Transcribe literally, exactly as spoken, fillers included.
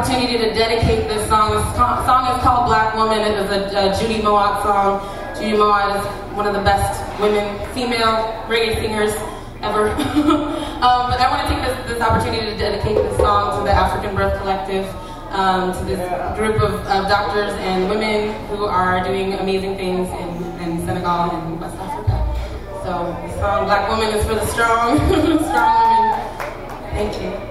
opportunity to dedicate this song. This song is called Black Woman. It is a, a Judy Mowatt song. Judy Mowatt is one of the best women, female reggae singers ever. um, but I want to take this, this opportunity to dedicate this song to the African Birth Collective, um, to this group of, of doctors and women who are doing amazing things in, in Senegal and West Africa. So the song Black Woman is for the strong, strong women. Thank you.